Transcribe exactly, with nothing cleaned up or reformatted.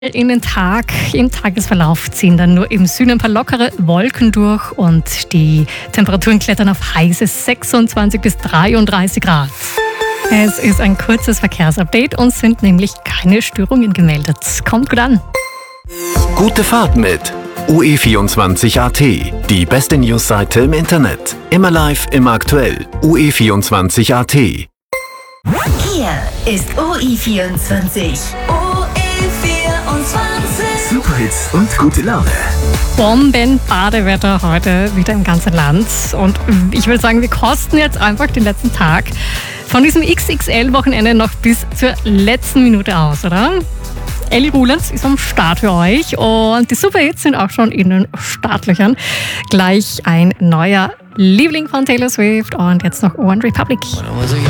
In den Tag, im Tagesverlauf ziehen dann nur im Süden ein paar lockere Wolken durch und die Temperaturen klettern auf heiße sechsundzwanzig bis dreiunddreißig Grad. Es ist ein kurzes Verkehrsupdate und sind nämlich keine Störungen gemeldet. Kommt gut an. Gute Fahrt mit U E vierundzwanzig Punkt A T, die beste Newsseite im Internet. Immer live, immer aktuell. U E vierundzwanzig Punkt A T. Hier ist U E vierundzwanzig. U E vierundzwanzig. Superhits und gute Laune. Bomben-Badewetter heute wieder im ganzen Land. Und ich würde sagen, wir kosten jetzt einfach den letzten Tag von diesem X X L-Wochenende noch bis zur letzten Minute aus, oder? Elli Rulands ist am Start für euch und die Superhits sind auch schon in den Startlöchern. Gleich ein neuer Liebling von Taylor Swift und jetzt noch One Republic.